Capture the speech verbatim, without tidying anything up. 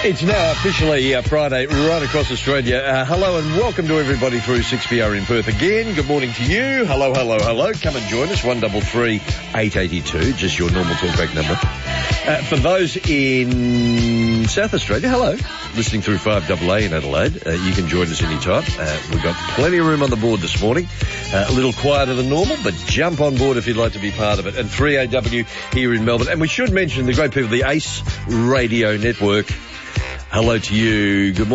It's now officially uh, Friday right across Australia. Uh, hello and welcome to everybody through six P R in Perth again. Good morning to you. Hello, hello, hello. Come and join us, one double three eight eighty-two, just your normal talkback number. Uh, for those in South Australia, hello. Listening through five A A in Adelaide, uh, you can join us anytime. Uh, we've got plenty of room on the board this morning. Uh, a little quieter than normal, but jump on board if you'd like to be part of it. And three A W here in Melbourne. And we should mention the great people, the Ace Radio Network. Hello to you. Good morning.